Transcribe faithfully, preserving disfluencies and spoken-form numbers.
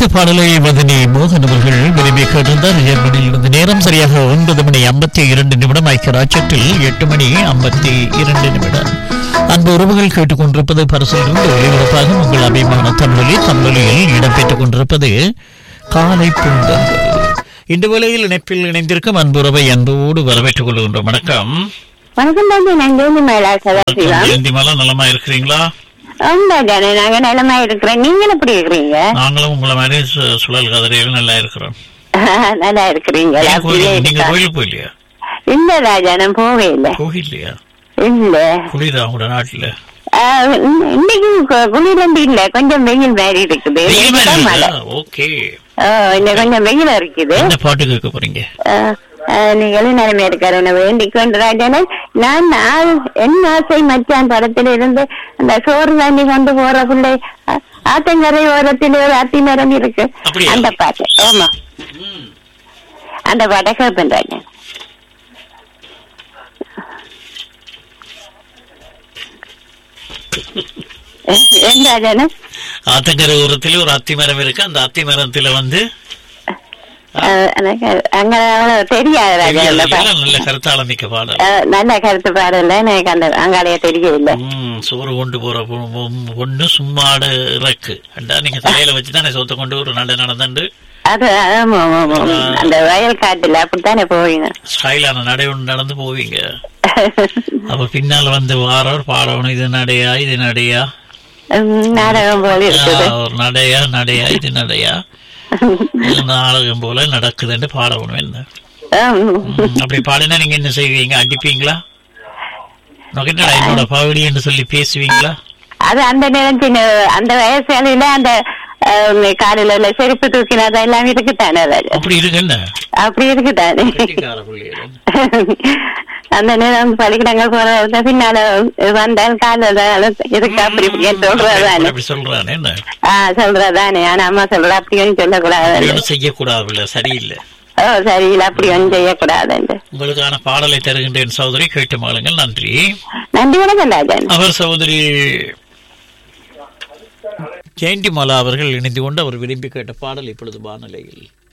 கேட்ட பாடலை வதனி மோகன் அவர்கள் விரும்பி கேட்டிருந்தார். ஜெர்மனியில் இருந்து நேரம் சரியாக ஒன்பது மணி ஐம்பத்தி இரண்டு நிமிடம். ஐக்கிய ராஜ்யத்தில் எட்டு மணி ஐம்பத்தி இரண்டு நிமிடம். அன்பு உறவுகள் கேட்டுக்கொண்டிருப்பது பரிசிலிருந்து ஒளிபரப்பாக உங்கள் அபிமான தமிழொலி. தமிழொலியில் இடம்பெற்றுக் கொண்டிருப்பது காலை பூந்தல். இந்த வேளையில் இணைப்பில் இணைந்திருக்கும் அன்புறவை அன்போடு வரவேற்றுக் கொள்கின்றோம். வணக்கம். வணக்கம் தாஜி, நான் ஜெயந்திமலா சதாசிவம். ஜெயந்திமலா, நலமா இருக்கிறீங்களா? தானே, நாங்க நலமா இருக்கிறோம். நீங்க எப்படி இருக்கிறீங்க? நாங்களும் உங்களை மாதிரி சு- சுழல் கதிரையில் நல்லா இருக்கிறோம். நல்லா இருக்கிறீங்க? நீங்க கோயில் போயிலையா? இல்ல ராஜா, நான் போவே இல்ல. போகலையா? இல்ல, குளிரா உங்களோட நாட்டுல? ஆஹ், இன்னைக்கு கு- குளிரண்டு இல்ல, கொஞ்சம் வெயில் மாதிரி இருக்குது. வெயில் மாதிரி இன்னைக்கு மழை. இருக்குதா? ஓகே. ஆஹ், இன்னும் கொஞ்சம் வெயில் இருக்குது. என்ன பாட்டு கேட்க போறீங்க? ஆஹ், ஆஹ், நீங்களும் நிலைமை இருக்காரு வேண்டிக் கொண்டு ராஜானன். நான் நான் என் ஆசை மச்சான் படத்துல இருந்து அந்த சோறு தண்ணி கொண்டு போற பிள்ளை ஆ- ஆத்தங்கரை ஓரத்தில் ஒரு அத்தி மரம் இருக்கு, அப்படியா? அந்த பாட்டு. ஆமா, ம். அந்த பாட்டை கேட்பேன் ராஜா. ஏன் ராஜானு? ஆத்தங்கரை ஓரத்துல ஒரு அத்தி மரம் இருக்கு. அந்த அத்தி மரத்துல வந்து ஆஹ், எனக்கு அங்க அவ்வளவு தெரியாது ராஜா. அந்த பாட்டு நல்ல கருத்தாளம் மிக்க பாடல். ஆஹ், நல்ல கருத்து பாடல, எனக்கு அந்த அங்காளைய தெரியல. ம், சோறு கொண்டு போற பொ- பொ- பொண்ணு சும்மாடு இறக்கு அண்டா நீங்க தலையில வச்சுதானே சொத்த கொண்டு ஒரு நட நடந்து அது ஆமா ஆமா ஆமா. அந்த வயல் காட்டுல அப்படித்தானே போவீங்க. ஸ்டைலான நடை ஒன்று நடந்து போவீங்க. அப்ப பின்னால வந்து வாரோர் பாடணும், இது நடையா இது நடையா, உம், நாடகம் போல இருக்குது. ஆ, ஒரு நடையா நடையா இது நடையா, இது நாடகம் போல நடக்குதுன்னு பாடணும். என்ன ஆம். ம், அப்படி பாடினா நீங்க என்ன செய்வீங்க? அடிப்பீங்களா? நோக்கிட்டா என்னோட பகுடி என்று சொல்லி பேசுவீங்களா? அது அந்த நேரம் சின்ன அந்த வயசுல அந்த ஆஹ், காலையில உள்ள செருப்பு தூக்கினது எல்லாம் இருக்குதானே ராஜா? அப்படி இருக்கு. என்ன அப்படி இருக்குதானே? கெட்டிக்கார பிள்ளைகள். அந்த நேரம் பள்ளிக்கூடங்கள் போற பின்னால வந்தால் காலையில இருக்கு அப்படி இப்படின்னு சொல்றதானே. அப்படி சொல்றானே. என்ன ஆஹ், சொல்றதானே. ஆனா அம்மா சொல்ற அப்படின்னு சொல்லக்கூடாது. ஒன்றும் செய்யக்கூடாது, சரியில்லை. ஓ சரியில்லை, அப்படி ஒன்றும் செய்யக்கூடாது. உங்களுக்கான பாடலை தருகின்றேன் சகோதரி, கேட்டு மாளுங்கள். நன்றி. நன்றி, வணக்கம் ராஜன். அவர் சகோதரி ஜெயந்திமாலா அவர்கள் இணைந்து கொண்டு அவர் விரும்பி கேட்ட பாடல் இப்பொழுது வானிலையில்.